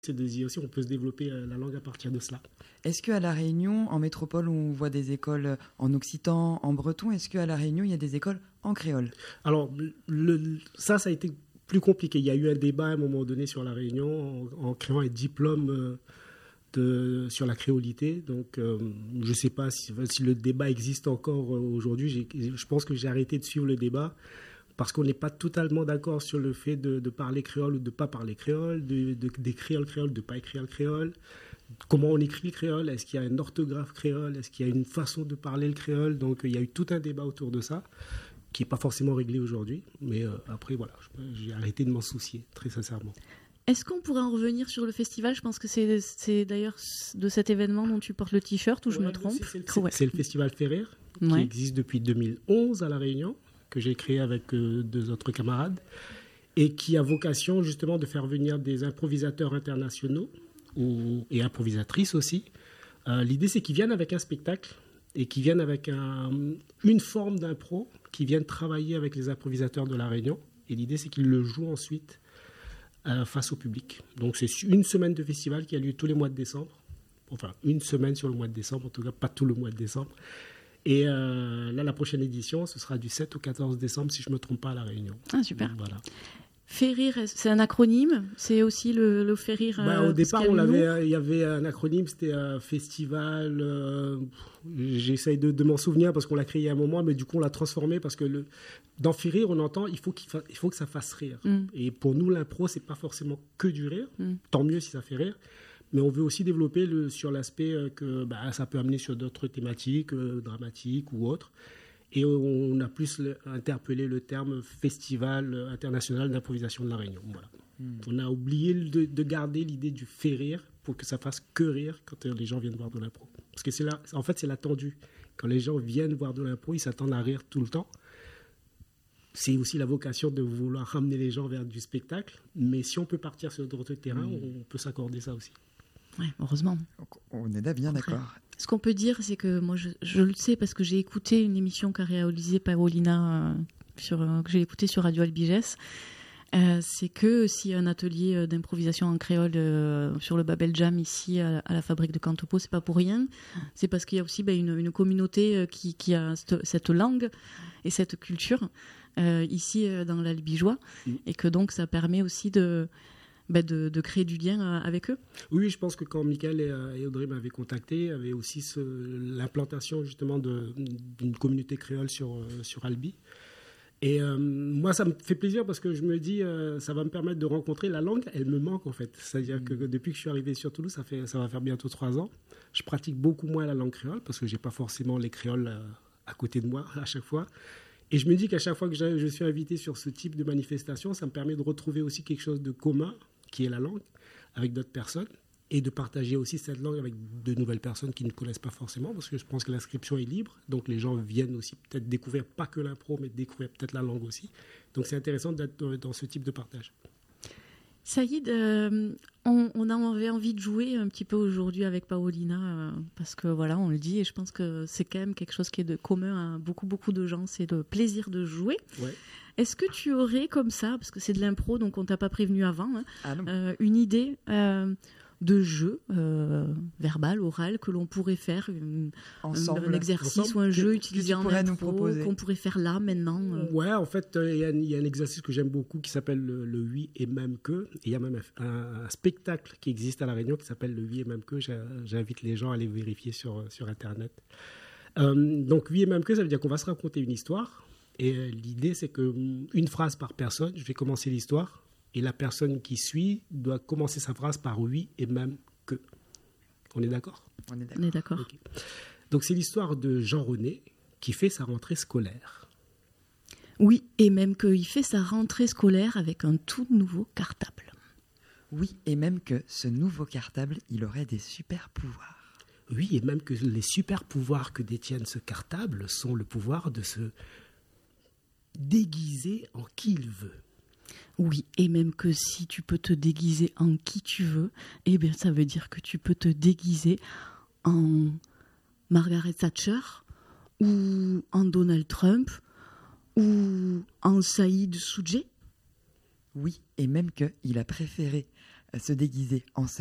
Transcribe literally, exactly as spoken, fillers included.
c'est de dire aussi on peut se développer la langue à partir de cela. Est-ce qu'à La Réunion, en métropole, on voit des écoles en occitan, en breton? Est-ce qu'à La Réunion, il y a des écoles en créole? Alors, le, ça, ça a été plus compliqué. Il y a eu un débat à un moment donné sur La Réunion en, en créant un diplôme de, sur la créolité. Donc, euh, je ne sais pas si, si le débat existe encore aujourd'hui. J'ai, je pense que j'ai arrêté de suivre le débat. Parce qu'on n'est pas totalement d'accord sur le fait de, de parler créole ou de ne pas parler créole, de, de, d'écrire le créole, de ne pas écrire le créole. Comment on écrit le créole? Est-ce qu'il y a une orthographe créole? Est-ce qu'il y a une façon de parler le créole? Donc il y a eu tout un débat autour de ça, qui n'est pas forcément réglé aujourd'hui. Mais euh, après, voilà, j'ai arrêté de m'en soucier, très sincèrement. Est-ce qu'on pourrait en revenir sur le festival? Je pense que c'est, c'est d'ailleurs de cet événement dont tu portes le t-shirt, ou je ouais, me trompe? C'est, c'est, c'est, c'est le festival Férir, ouais. qui existe depuis deux mille onze à La Réunion, que j'ai créé avec euh, deux autres camarades, et qui a vocation justement de faire venir des improvisateurs internationaux, ou, et improvisatrices aussi. Euh, l'idée, c'est qu'ils viennent avec un spectacle, et qu'ils viennent avec un, une forme d'impro, qui viennent travailler avec les improvisateurs de La Réunion, et l'idée, c'est qu'ils le jouent ensuite euh, face au public. Donc c'est une semaine de festival qui a lieu tous les mois de décembre, enfin une semaine sur le mois de décembre, en tout cas pas tout le mois de décembre. Et euh, là, la prochaine édition, ce sera du sept au quatorze décembre, si je ne me trompe pas, à La Réunion. Ah, super. Donc, voilà. Férir, c'est un acronyme? C'est aussi le, le Férir bah, Au départ, on l'avait, il y avait un acronyme, c'était un festival. Euh, j'essaye de, de m'en souvenir parce qu'on l'a créé à un moment, mais du coup, on l'a transformé parce que le, dans Férir, on entend il faut, qu'il fa, il faut que ça fasse rire. Mm. Et pour nous, l'impro, ce n'est pas forcément que du rire. Mm. Tant mieux si ça fait rire. Mais on veut aussi développer le, sur l'aspect que bah, ça peut amener sur d'autres thématiques, euh, dramatiques ou autres. Et on a plus le, interpellé le terme Festival international d'improvisation de La Réunion. Voilà. Mmh. On a oublié de, de garder l'idée du fait rire pour que ça fasse que rire quand les gens viennent voir de l'impro. Parce que c'est là, en fait, c'est l'attendu. Quand les gens viennent voir de l'impro, ils s'attendent à rire tout le temps. C'est aussi la vocation de vouloir ramener les gens vers du spectacle. Mais si on peut partir sur d'autres terrains, mmh. on peut s'accorder ça aussi. Oui, heureusement. On est là bien d'accord. Ce qu'on peut dire, c'est que moi, je, je le sais parce que j'ai écouté une émission qu'a réalisée Paolina, euh, sur, euh, que j'ai écoutée sur Radio Albigès. Euh, c'est que s'il y a un atelier d'improvisation en créole euh, sur le Babel Jam ici à, à la fabrique de Cantopo, c'est pas pour rien. C'est parce qu'il y a aussi ben, une, une communauté qui, qui a cette, cette langue et cette culture euh, ici euh, dans l'Albigeois, mmh. et que donc ça permet aussi de Bah de, de créer du lien avec eux. Oui, je pense que quand Mickaël et, et Audrey m'avaient contacté, il y avait aussi ce, l'implantation justement de, d'une communauté créole sur, sur Albi. Et euh, moi, ça me fait plaisir parce que je me dis, euh, ça va me permettre de rencontrer la langue. Elle me manque en fait. C'est-à-dire mmh. que depuis que je suis arrivé sur Toulouse, ça, fait, ça va faire bientôt trois ans. Je pratique beaucoup moins la langue créole parce que je n'ai pas forcément les créoles euh, à côté de moi à chaque fois. Et je me dis qu'à chaque fois que je, je suis invité sur ce type de manifestation, ça me permet de retrouver aussi quelque chose de commun, qui est la langue, avec d'autres personnes, et de partager aussi cette langue avec de nouvelles personnes qui ne connaissent pas forcément, parce que je pense que l'inscription est libre, donc les gens viennent aussi peut-être découvrir pas que l'impro, mais découvrir peut-être la langue aussi. Donc c'est intéressant d'être dans ce type de partage. Saïd, euh, on, on avait envie de jouer un petit peu aujourd'hui avec Paolina, euh, parce que voilà, on le dit, et je pense que c'est quand même quelque chose qui est de commun à beaucoup, beaucoup de gens, c'est le plaisir de jouer. Ouais. Est-ce que tu aurais comme ça, parce que c'est de l'impro, donc on ne t'a pas prévenu avant, hein, ah euh, une idée euh, de jeu euh, verbal, oral, que l'on pourrait faire, une, ensemble, un exercice ensemble, ou un que, jeu utilisé en impro, nous qu'on pourrait faire là, maintenant euh. Ouais, en fait, il euh, y, y a un exercice que j'aime beaucoup qui s'appelle le, le oui et même que. Et il y a même un, un, un spectacle qui existe à La Réunion qui s'appelle le oui et même que. J'invite les gens à aller vérifier sur, sur Internet. Euh, donc, oui et même que, ça veut dire qu'on va se raconter une histoire. Et euh, l'idée, c'est qu'une phrase par personne, je vais commencer l'histoire, et la personne qui suit doit commencer sa phrase par oui et même que. On est d'accord ? On est d'accord. On est d'accord. Okay. Donc, c'est l'histoire de Jean-René qui fait sa rentrée scolaire. Oui, et même qu'il fait sa rentrée scolaire avec un tout nouveau cartable. Oui, et même que ce nouveau cartable, il aurait des super pouvoirs. Oui, et même que les super pouvoirs que détiennent ce cartable sont le pouvoir de se déguiser en qui il veut. Oui, et même que si tu peux te déguiser en qui tu veux, eh bien ça veut dire que tu peux te déguiser en Margaret Thatcher ou en Donald Trump ou en Saïd Soudjé. Oui, et même qu'il a préféré se déguiser en